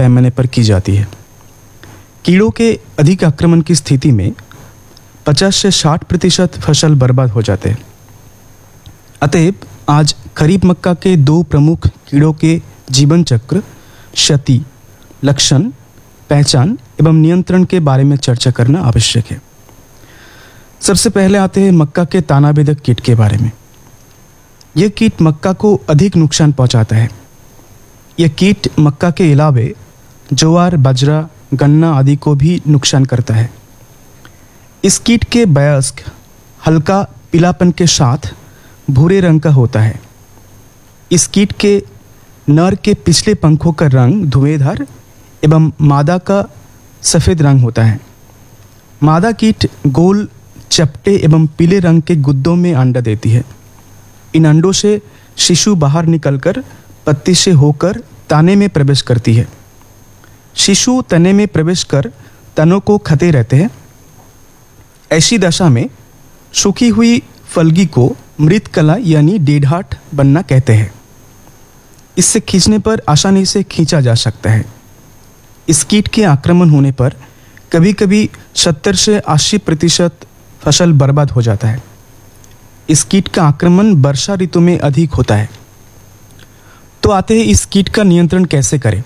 पैमाने पर की जाती है। कीड़ों के अधिक आक्रमण की स्थिति में 50 से 60% फसल बर्बाद हो जाते हैं। अतएव आज खरीफ मक्का के 2 प्रमुख कीड़ों के जीवन चक्र, क्षति, लक्षण, पहचान एवं नियंत्रण के बारे में चर्चा करना आवश्यक है। सबसे पहले आते हैं मक्का के तानाबेदक कीट के बारे में। यह कीट मक्का को अधिक नुकसान पहुंचाता है। यह कीट मक्का के अलावे ज्वार, बाजरा, गन्ना आदि को भी नुकसान करता है। इस कीट के वयस्क हल्का पीलापन के साथ भूरे रंग का होता है। इस कीट के नर के पिछले पंखों का रंग धुएंधार एवं मादा का सफ़ेद रंग होता है। मादा कीट गोल, चपटे एवं पीले रंग के गुद्दों में अंडा देती है। इन अंडों से शिशु बाहर निकलकर पत्ती से होकर ताने में प्रवेश करती है। शिशु तने में प्रवेश कर तनों को खाते रहते हैं। ऐसी दशा में सूखी हुई फलगी को मृत कला यानी डेड हार्ट बनना कहते हैं। इससे खींचने पर आसानी से खींचा जा सकता है। इस कीट के आक्रमण होने पर कभी कभी 70 से 80% फसल बर्बाद हो जाता है। इस कीट का आक्रमण वर्षा ऋतु में अधिक होता है। तो आते हैं इस कीट का नियंत्रण कैसे करें।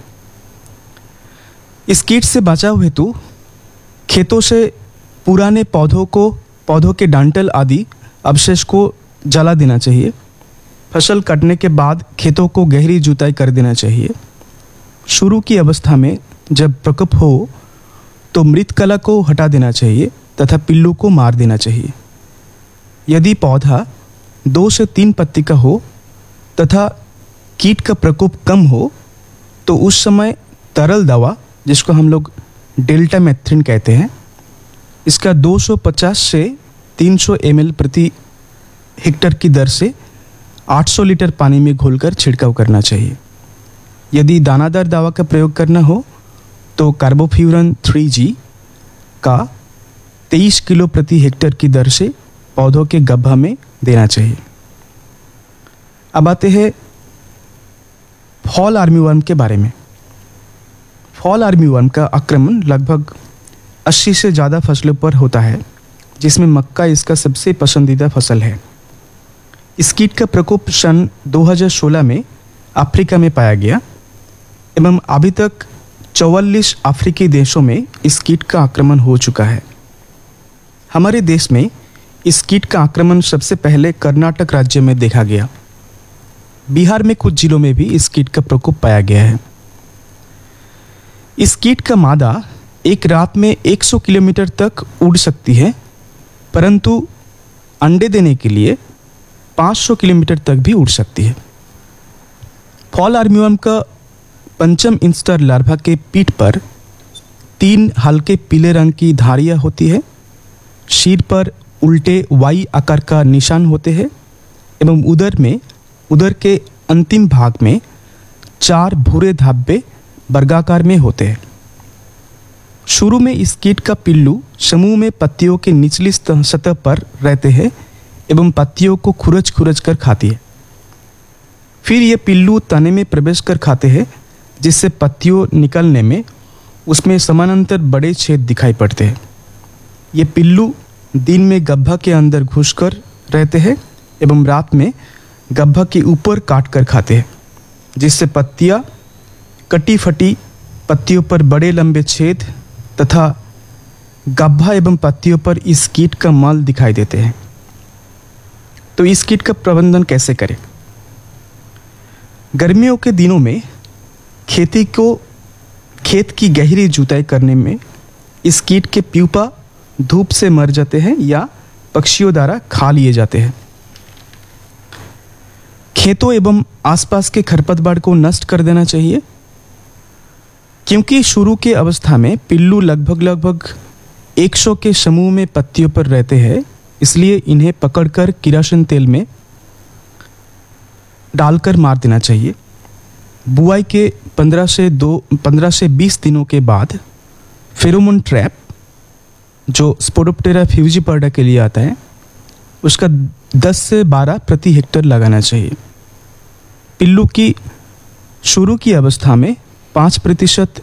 इस कीट से बचाव हेतु खेतों से पुराने पौधों के डांटल आदि अवशेष को जला देना चाहिए। फसल कटने के बाद खेतों को गहरी जुताई कर देना चाहिए। शुरू की अवस्था में जब प्रकोप हो तो मृत कला को हटा देना चाहिए तथा पिल्लू को मार देना चाहिए। यदि पौधा 2 से 3 पत्ती का हो तथा कीट का प्रकोप कम हो तो उस समय तरल दवा, जिसको हम लोग डेल्टामेथ्रिन कहते हैं, इसका 250 से 300 ml प्रति हेक्टर की दर से 800 लीटर पानी में घोलकर छिड़काव करना चाहिए। यदि दानादार दवा का प्रयोग करना हो तो कार्बोफ्यूरन 3G का 23 किलो प्रति हेक्टर की दर से पौधों के गड्ढा में देना चाहिए। अब आते हैं फॉल आर्मीवर्म के बारे में। फॉल आर्मीवर्म का आक्रमण लगभग 80 से ज़्यादा फसलों पर होता है, जिसमें मक्का इसका सबसे पसंदीदा फसल है। इस कीट का प्रकोप सन 2016 में अफ्रीका में पाया गया एवं अभी तक 44 अफ्रीकी देशों में इस कीट का आक्रमण हो चुका है। हमारे देश में इस कीट का आक्रमण सबसे पहले कर्नाटक राज्य में देखा गया। बिहार में कुछ जिलों में भी इस कीट का प्रकोप पाया गया है। इस कीट का मादा एक रात में 100 किलोमीटर तक उड़ सकती है, परंतु अंडे देने के लिए 500 किलोमीटर तक भी उड़ सकती है। फॉल आर्मीवर्म का पंचम इंस्टर लार्वा के पीठ पर 3 हल्के पीले रंग की धारियां होती है। सिर पर उल्टे वाई आकार का निशान होते हैं एवं उदर के अंतिम भाग में 4 भूरे धब्बे वर्गाकार में होते हैं। शुरू में इस कीट का पिल्लू समूह में पत्तियों के निचली सतह पर रहते हैं एवं पत्तियों को खुरच कर खाती है। फिर ये पिल्लू तने में प्रवेश कर खाते हैं, जिससे पत्तियों निकलने में उसमें समानांतर बड़े छेद दिखाई पड़ते हैं। ये पिल्लू दिन में गड्ढा के अंदर घुसकर रहते हैं एवं रात में गड्ढा के ऊपर काट कर खाते हैं, जिससे पत्तियां कटी फटी पत्तियों पर बड़े लंबे छेद तथा गड्ढा एवं पत्तियों पर इस कीट का मल दिखाई देते हैं। तो इस कीट का प्रबंधन कैसे करें। गर्मियों के दिनों में खेत की गहरी जुताई करने में इस कीट के प्यूपा धूप से मर जाते हैं या पक्षियों द्वारा खा लिए जाते हैं। खेतों एवं आसपास के खरपतवार को नष्ट कर देना चाहिए। क्योंकि शुरू के अवस्था में पिल्लू लगभग 100 के समूह में पत्तियों पर रहते हैं, इसलिए इन्हें पकड़कर किरोसिन तेल में डालकर मार देना चाहिए। बुआई के 15 से 20 दिनों के बाद फेरोमोन ट्रैप, जो स्पोडोप्टेरा फ्यूजिपर्डा के लिए आता है, उसका 10 से 12 प्रति हेक्टर लगाना चाहिए। पिल्लू की शुरू की अवस्था में 5%